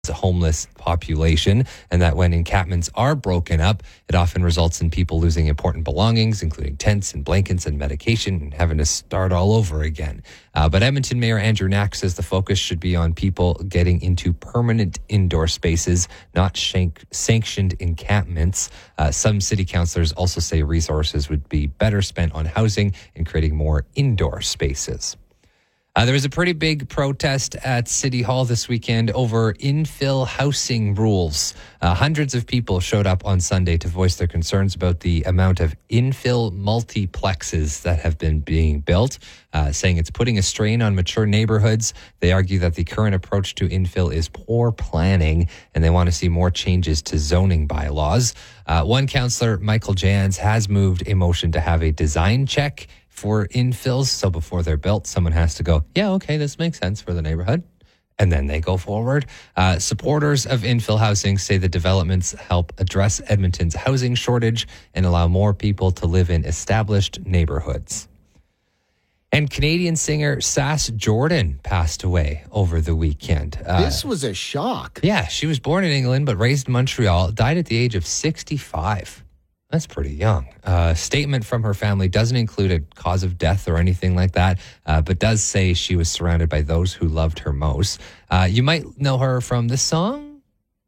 a homeless population, and that when encampments are broken up, it often results in people losing important belongings, including tents and blankets and medication, and having to start all over again. But Edmonton Mayor Andrew Knack says the focus should be on people getting into permanent indoor spaces, not sanctioned encampments. Some city councillors also say resources would be better spent on housing and creating more indoor spaces. There was a pretty big protest at City Hall this weekend over infill housing rules. Hundreds of people showed up on Sunday to voice their concerns about the amount of infill multiplexes that have been being built, saying it's putting a strain on mature neighborhoods. They argue that the current approach to infill is poor planning, and they want to see more changes to zoning bylaws. One councillor, Michael Jans, has moved a motion to have a design check for infills. So before they're built, someone has to go, yeah, okay, this makes sense for the neighborhood. And then they go forward. Supporters of infill housing say the developments help address Edmonton's housing shortage and allow more people to live in established neighborhoods. And Canadian singer Sass Jordan passed away over the weekend. This was a shock. Yeah, she was born in England but raised in Montreal, died at the age of 65. That's pretty young. A statement from her family doesn't include a cause of death or anything like that, but does say she was surrounded by those who loved her most. You might know her from this song.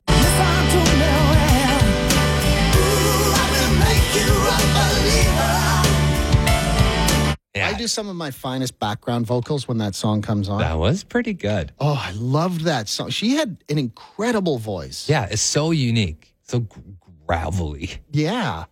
I do some of my finest background vocals when that song comes on. That was pretty good. Oh, I loved that song. She had an incredible voice. Yeah, it's so unique, so gravelly. Yeah.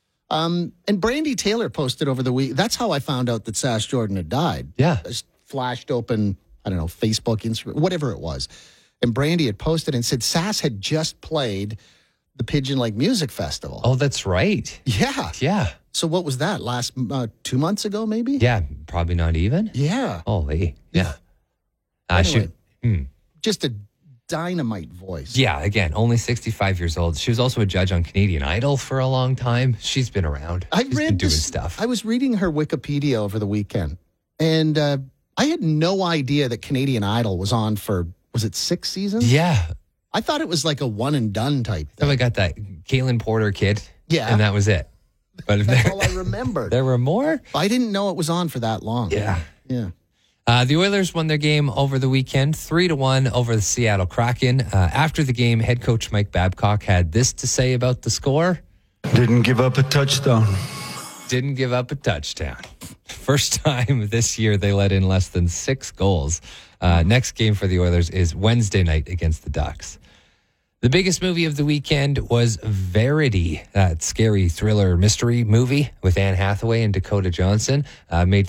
And Brandy Taylor posted over the week. That's how I found out that Sass Jordan had died. Yeah. Just flashed open, I don't know, Facebook, Instagram, whatever it was. And Brandy had posted and said Sass had just played the Pigeon Lake Music Festival. Oh, that's right. Yeah. Yeah. So what was that? Last 2 months ago, maybe? Yeah, probably not even. Yeah. Holy. Yeah. Anyway, just a dynamite voice. Yeah, again, only 65 years old. She was also a judge on Canadian Idol for a long time. She's been around. She's been doing stuff. I was reading her Wikipedia over the weekend, and I had no idea that Canadian Idol was on for, was it 6 seasons? Yeah. I thought it was like a one and done type thing. So I got that Caitlin Porter kid. Yeah. And that was it. But that's all I remembered. There were more? I didn't know it was on for that long. Yeah. Yeah. The Oilers won their game over the weekend, 3-1 over the Seattle Kraken. After the game, head coach Mike Babcock had this to say about the score. Didn't give up a touchdown. Didn't give up a touchdown. First time this year they let in less than 6 goals. Next game for the Oilers is Wednesday night against the Ducks. The biggest movie of the weekend was Verity, that scary thriller mystery movie with Anne Hathaway and Dakota Johnson. Made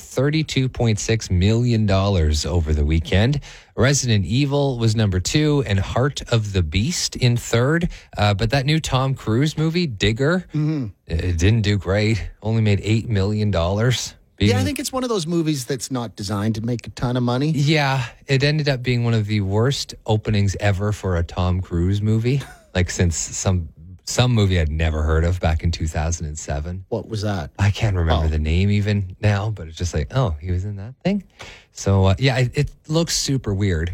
$32.6 million over the weekend. Resident Evil was number 2 and Heart of the Beast in third. But that new Tom Cruise movie, Digger, it didn't do great. Only made $8 million. Yeah, I think it's one of those movies that's not designed to make a ton of money. Yeah, it ended up being one of the worst openings ever for a Tom Cruise movie, like since some movie I'd never heard of back in 2007. What was that? I can't remember the name even now, but it's just like, oh, he was in that thing. So, yeah, it looks super weird.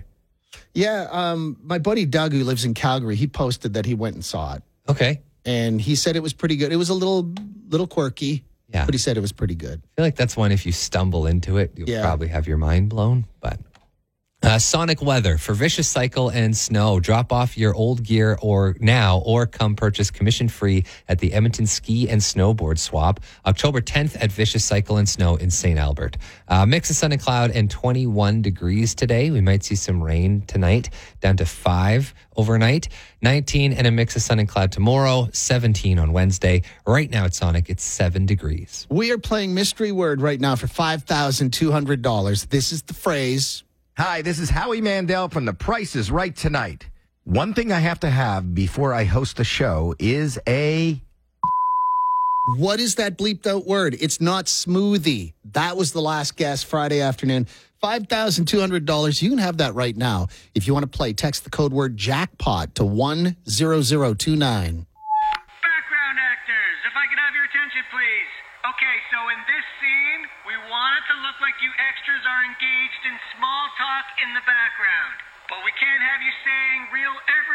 Yeah, my buddy Doug, who lives in Calgary, he posted that he went and saw it. Okay. And he said it was pretty good. It was a little quirky. Yeah. But he said it was pretty good. I feel like that's one, if you stumble into it, you'll probably have your mind blown. But Sonic Weather for Vicious Cycle and Snow. Drop off your old gear or come purchase commission-free at the Edmonton Ski and Snowboard Swap. October 10th at Vicious Cycle and Snow in St. Albert. Mix of sun and cloud and 21 degrees today. We might see some rain tonight, down to 5 overnight. 19 and a mix of sun and cloud tomorrow. 17 on Wednesday. Right now at Sonic, it's 7 degrees. We are playing Mystery Word right now for $5,200. This is the phrase. Hi, this is Howie Mandel from The Price is Right Tonight. One thing I have to have before I host the show is a... What is that bleeped out word? It's not smoothie. That was the last guess Friday afternoon. $5,200. You can have that right now. If you want to play, text the code word jackpot to 10029. Background actors, if I could have your attention, please. Okay, so in this scene, we want it to look like you extras are engaged in small talk in the background. but we can't have you saying real every